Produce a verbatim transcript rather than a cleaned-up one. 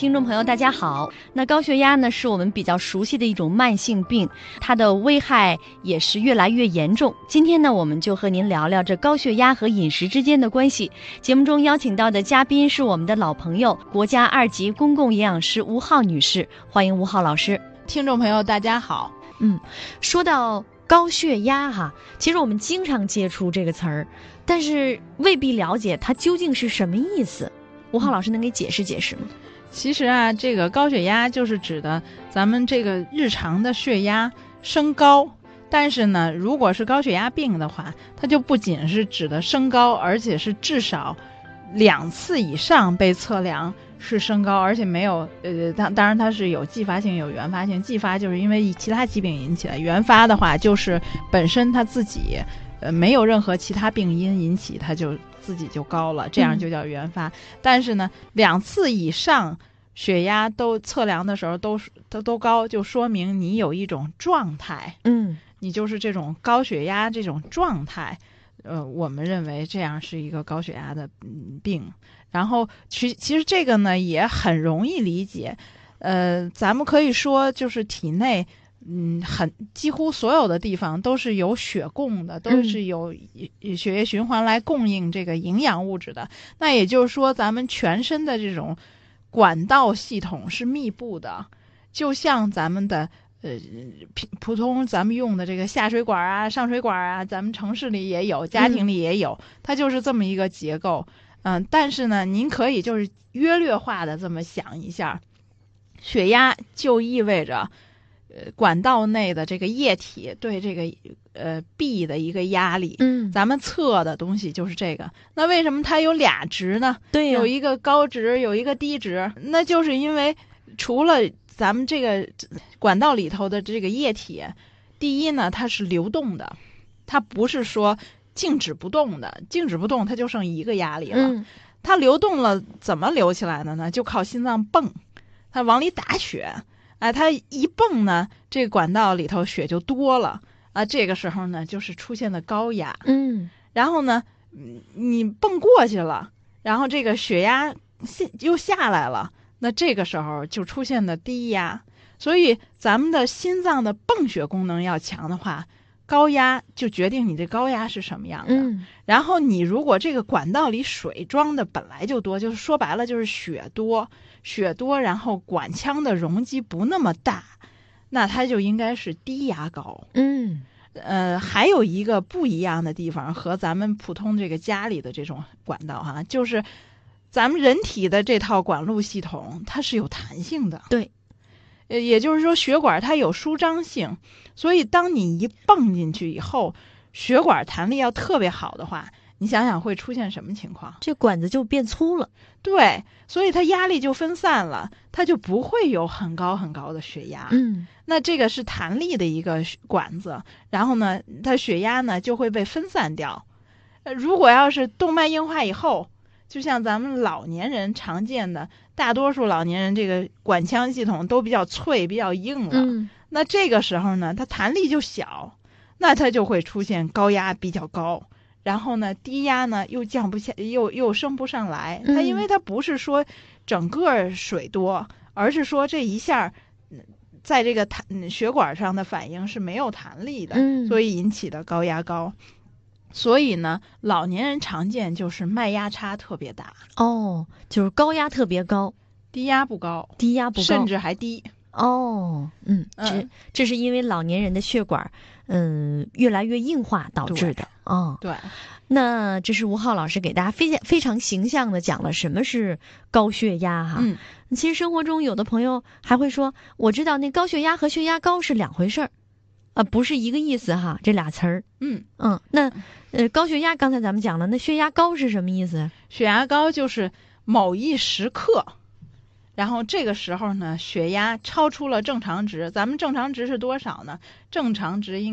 听众朋友大家好。那高血压呢是我们比较熟悉的一种慢性病，它的危害也是越来越严重。今天呢我们就和您聊聊这高血压和饮食之间的关系。节目中邀请到的嘉宾是我们的老朋友，国家二级公共营养师吴浩女士，欢迎吴浩老师。 听众朋友大家好。 嗯，说到高血压哈，其实我们经常接触这个词儿，但是未必了解它究竟是什么意思。吴浩老师能给解释解释吗？ 其实啊，这个高血压就是指的咱们这个日常的血压升高，但是呢，如果是高血压病的话，它就不仅是指的升高，而且是至少两次以上被测量是升高，而且没有呃，当当然它是有继发性有原发性，继发就是因为其他疾病引起的，原发的话就是本身它自己呃没有任何其他病因引起，它就自己就高了，这样就叫原发。嗯、但是呢，两次以上血压都测量的时候都都都高，就说明你有一种状态， 嗯， 你就是这种高血压这种状态。呃，我们认为这样是一个高血压的病。然后其其实这个呢也很容易理解，呃，咱们可以说就是体内，嗯，很几乎所有的地方都是有血供的，都是有血液循环来供应这个营养物质的。那也就是说，咱们全身的这种管道系统是密布的，就像咱们的。呃，普通咱们用的这个下水管啊、上水管啊，咱们城市里也有，家庭里也有，嗯、它就是这么一个结构。嗯、呃，但是呢，您可以就是约略化的这么想一下，血压就意味着，呃，管道内的这个液体对这个呃壁的一个压力。 嗯， 咱们测的东西就是这个。那为什么它有俩值呢？ 对呀， 有一个高值，有一个低值，那就是因为除了咱们这个管道里头的这个液体，第一呢，它是流动的，它不是说静止不动的，静止不动它就剩一个压力了。 嗯、 它流动了，怎么流起来的呢？就靠心脏泵，它往里打血，哎，它一泵呢，这个管道里头血就多了啊，这个时候呢，就是出现的高压。 嗯， 然后呢，你泵过去了，然后这个血压又下来了。那这个时候就出现的低压，所以咱们的心脏的泵血功能要强的话，高压就决定你这高压是什么样的。 嗯， 然后你如果这个管道里水装的本来就多，就是说白了就是血多，血多，然后管腔的容积不那么大，那它就应该是低压高。 嗯， 呃，还有一个不一样的地方和咱们普通这个家里的这种管道哈，就是咱们人体的这套管路系统，它是有弹性的。 对， 呃，也就是说血管它有舒张性，所以当你一泵进去以后，血管弹力要特别好的话，你想想会出现什么情况？ 这管子就变粗了。 对，所以它压力就分散了，它就不会有很高很高的血压。 嗯， 那这个是弹力的一个管子，然后呢，它血压呢就会被分散掉。呃，如果要是动脉硬化以后，就像咱们老年人常见的，大多数老年人这个管腔系统都比较脆、比较硬了。 嗯， 那这个时候呢，它弹力就小，那它就会出现高压比较高，然后呢，低压呢又降不下，又又升不上来。它因为它不是说整个水多，而是说这一下在这个弹血管上的反应是没有弹力的， 嗯、 所以引起的高压高。所以呢，老年人常见就是脉压差特别大。 哦，就是高压特别高， 低压不高， 低压不高， 甚至还低。 哦，嗯，这这是因为老年人的血管，嗯，越来越硬化导致的。哦， 对。 那这是吴浩老师给大家非非常形象的讲了什么是高血压哈。 嗯， 其实生活中有的朋友还会说，我知道那高血压和血压高是两回事儿。啊，不是一个意思哈，这俩词儿。 嗯嗯，那呃，高血压刚才咱们讲了，那血压高是什么意思？ 血压高就是某一时刻，然后这个时候呢，血压超出了正常值。咱们正常值是多少呢？正常值应